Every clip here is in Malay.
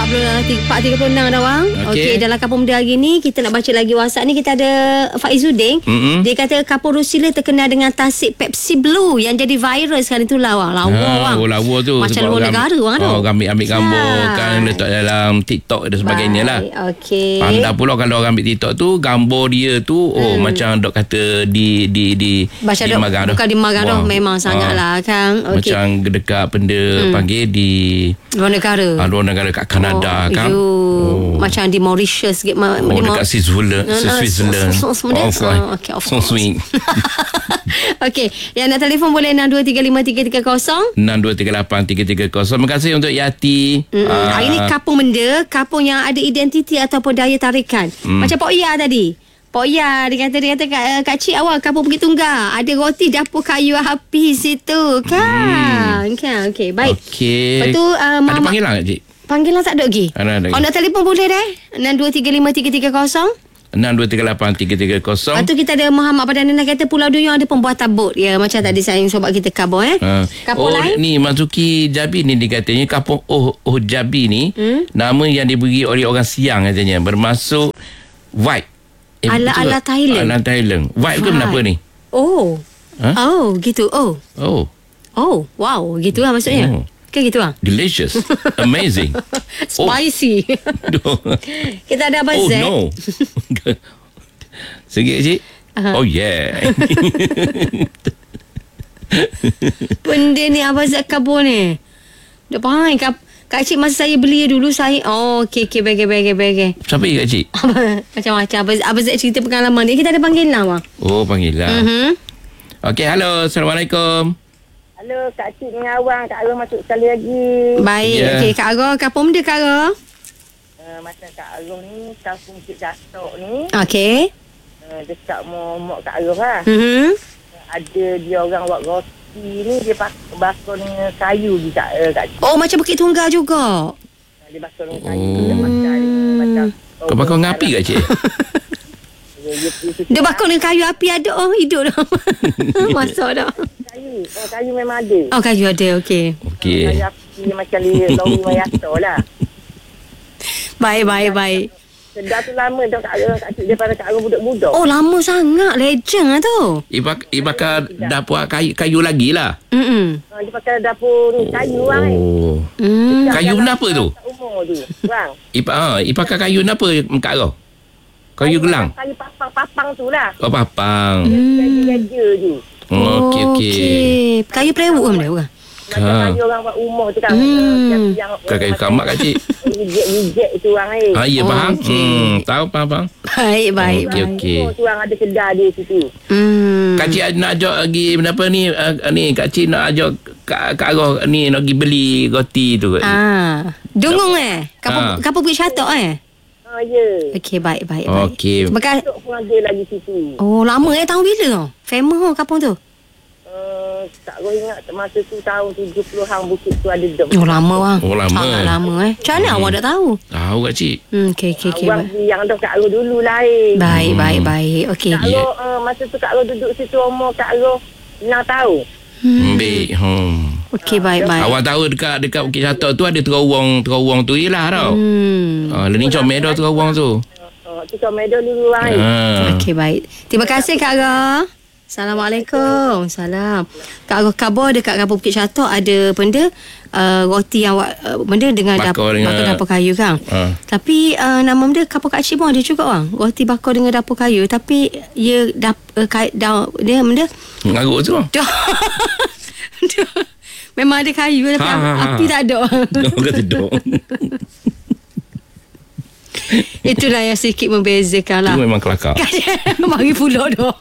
4.36 dah bang. Okey, dalam Kampung Muda hari ni kita nak baca lagi WhatsApp ni. Kita ada Faizuddin. Dia kata Kampung Rusila terkenal dengan tasik Pepsi Blue yang jadi viral sekarang tu lawa bang. Lawa tu macam luar negara bang tu. Ambil gambar kan letak dalam TikTok dan sebagainya lah. Okey. Pandai pula kalau orang ambil TikTok tu gambar dia tu macam dok kata di Magang bukan di Magang dah, memang sangatlah kan. Macam dekat benda panggil di luar negara. Luar negara kat Kanada kan. Macam di Mauritius dekat Switzerland. Okey, okey, yang nak telefon boleh 62353330 62383330. Terima kasih untuk Yati. Hari ni Kampung Benda, kampung yang ada identiti ataupun daya tarikan. Macam Pok Ia tadi. Pok Ia dia kata Kak Cik awak Kampung Bukit Tunggal ada roti dapur kayu api situ kan. Kan okey, baik. Okey. Lepas tu ada panggilan Kak Cik? Panggilan tak ada lagi. Kalau nak telefon boleh dah 62353330 62383330. Lepas tu kita ada Muhammad Padanan kata Pulau Duyung ada pembuatan bot. Ya, macam tadi saya sobat kita Kabur Kampung lain ni Mazuki Jabi ni dikatanya Kampung Jabi ni nama yang diberi oleh orang Siang katanya, bermaksud vibe ala Thailand. Ala Thailand. Vibe ke kenapa ni? Gitu. Wow, gitu lah maksudnya. Kan gitu lah. Delicious. Amazing. Spicy. Kita ada Abang Z. No. Sikit Cik. Oh yeah. Benda ni Abang Z Kabur ni. Dia faham Kak Cik masa saya beli dulu saya okey bagi. Siapa Kak Cik? Macam-macam Abang Z cerita pengalaman dia. Kita ada panggilan bang. Panggilan. Okey, halo, Assalamualaikum. Halo, Kak Cik dengan Awang. Kak Ara masuk sekali lagi. Baik, okey Kak Ara, Kampung Benda Kak Ara. Macam Kak Ara ni, Kampung Cik Datuk ni. Okey. Dekat mak Kak Ara lah. Ada dia orang buat roti ni, dia bakar dengan kayu je Kak Cik. Oh, macam Bukit Tunggal juga. Dia bakar dengan kayu. Macam kau bakar dengan api Kak Cik? Dia bakar dengan kayu api ada. Hidup dah. Masak dah. Kayu memang ada. Kayu ada, okey. Kayu api macam lori mayata lah. Baik. Sedar tu lama dah Kak Cik daripada Kak Ara budak-budak. Lama sangat. Legend lah tu. Bakar dapur kayu lagi lah. Dia pakai dapur ni kayu lah Kayu kenapa tu? Umur tu bang. Pakai kayu kenapa Kak Ara? Kayu gelang? Kayu papang tu lah. Papang. Jaga tu. Okey. Kayu perewuk kan dia bukan? Macam kayu orang buat rumah tu kan. Kayu kamak Kak Cik. Rejek tu orang ya faham. Tahu faham. Baik. Okey. Tu orang ada kedai di situ. Kak Cik nak ajak lagi apa ni Kak Cik nak ajak Kak Ara ni nak pergi beli roti tu. Dungung Kampung Bukit Syatok Ya. Okey, baik. Okey. Terima kasih. Tok pun ada lagi situ. Lama tahun bila? Famous kampung tu. Tak boleh ingat masa tu tahun 70-an Bukit tu ada dok. Lama bang. Lama. Sangat lama Macam mana awak tak tahu? Tahu Kak Cik. Okey. Abang yang dah Kak Ara dulu lah Baik. Okey. Kak Ara masa tu Kak Ara duduk situ umur Kak Ara 6 tahun. Baik. Okey, baik. Awak tahu dekat Bukit Syatok tu ada terowong tu jelah tau. Lening comel dah terowong tu. Tu comel dulu lah. Okey, baik. Terima kasih Kak Ara. Assalamualaikum. Salam. Kak Ara Kabur dekat Kampung Bukit Syatok ada benda roti yang benda dengan dapur kayu kan. Tapi nama benda Kampung Kak Cik pun ada juga bang. Roti bakar dengan dapur kayu tapi dia dia benda ngarut tu. Memang ada kayu tapi api tak ada. Itulah yang sedikit membezakan lah. Itu memang kelakar. Mari pula dah.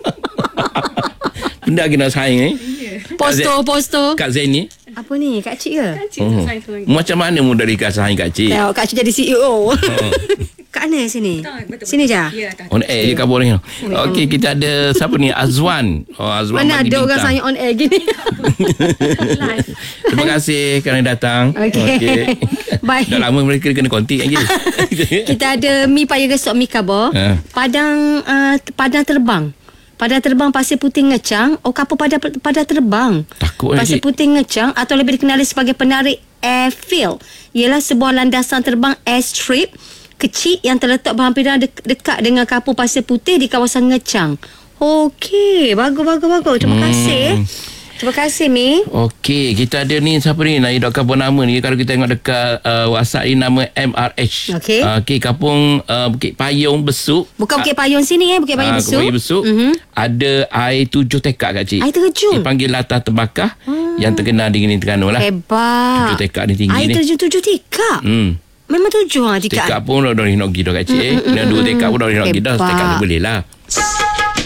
Benda lagi nak saing Poster Kak Zain ni. Apa ni? Kak Cik ke? Kak Cik tu saing tu lagi. Macam mana mudah dikasih Kak Cik? Tengok Kak Cik jadi CEO. Kat mana sini? Betul. Sini je? Ya, on air je kabur ni. Okey, kita ada siapa ni? Azwan. Azwan. Mana ada orang saya on air gini. Terima kasih kerana datang. Okey. Baik. Dah lama mereka kena kontak lagi. Kita ada mi paya gesok mi kabur. Padang terbang. Padang terbang Pasir Putih Ngecang. Kapur pada terbang. Takut Pasir Putih Ngecang atau lebih dikenali sebagai penarik Airfield ialah sebuah landasan terbang airstrip kecil yang terletak berhampiran dekat dengan kapal Pasir Putih di kawasan Ngecang. Okey, bagus. Terima kasih. Terima kasih, Mi. Okey, kita ada ni siapa ni? Nak kampung nama ni. Kalau kita tengok dekat WhatsApp ni nama MRH. Okey. Okey, kampung Bukit Payung Besuk. Bukan Bukit Payung sini Bukit Payung Besuk. Bukit Payung Besuk. Ada air 7 tekak kat cik. Air terjun. Dipanggil latah terbakar yang terkenal di Terengganu lah. Hebat. 7 tekak ni tinggi air ni. Air terjun 7 tekak. Memang 7 tekak. Tekak pun dah nak pergi dah kat cik. 2 tekak pun dah nak pergi dah. Tekak ni boleh lah.